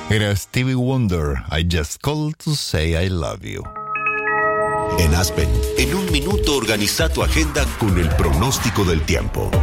Era Stevie Wonder, I Just Called to Say I Love You. En Aspen, en un minuto organiza tu agenda con el pronóstico del tiempo.